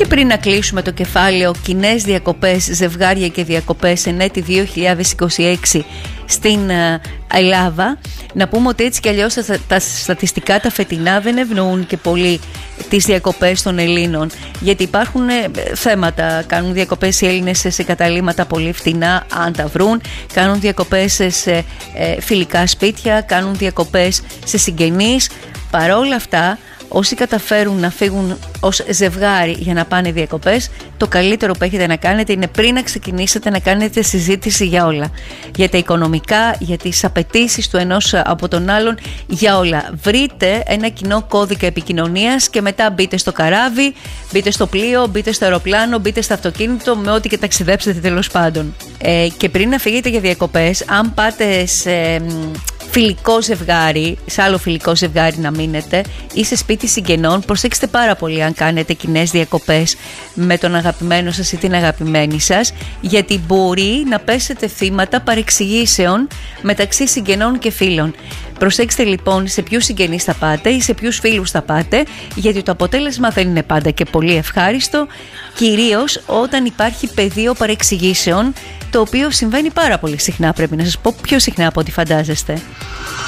Και πριν να κλείσουμε το κεφάλαιο κοινές διακοπές, ζευγάρια και διακοπές εν έτη 2026 στην Ελλάδα, να πούμε ότι έτσι κι αλλιώς τα στατιστικά τα φετινά δεν ευνοούν και πολύ τις διακοπές των Ελλήνων, γιατί υπάρχουν θέματα. Κάνουν διακοπές οι Έλληνες σε καταλύματα πολύ φτηνά, αν τα βρουν, κάνουν διακοπές σε φιλικά σπίτια, κάνουν διακοπές σε συγγενείς. Παρόλα αυτά, όσοι καταφέρουν να φύγουν ως ζευγάρι για να πάνε διακοπές, το καλύτερο που έχετε να κάνετε είναι πριν να ξεκινήσετε να κάνετε συζήτηση για όλα. Για τα οικονομικά, για τις απαιτήσεις του ενός από τον άλλον, για όλα. Βρείτε ένα κοινό κώδικα επικοινωνίας και μετά μπείτε στο καράβι, μπείτε στο πλοίο, μπείτε στο αεροπλάνο, μπείτε στο αυτοκίνητο, με ό,τι και ταξιδέψετε τέλος πάντων. Και πριν να φύγετε για διακοπές, αν πάτε σε φιλικό ζευγάρι, σε άλλο φιλικό ζευγάρι να μείνετε ή σε σπίτι συγγενών, προσέξτε πάρα πολύ αν κάνετε κοινές διακοπές με τον αγαπημένο σας ή την αγαπημένη σας, γιατί μπορεί να πέσετε θύματα παρεξηγήσεων μεταξύ συγγενών και φίλων. Προσέξτε λοιπόν σε ποιους συγγενείς θα πάτε ή σε ποιους φίλους θα πάτε, γιατί το αποτέλεσμα δεν είναι πάντα και πολύ ευχάριστο, κυρίως όταν υπάρχει πεδίο παρεξηγήσεων, το οποίο συμβαίνει πάρα πολύ συχνά, πρέπει να σας πω, πιο συχνά από ό,τι φαντάζεστε.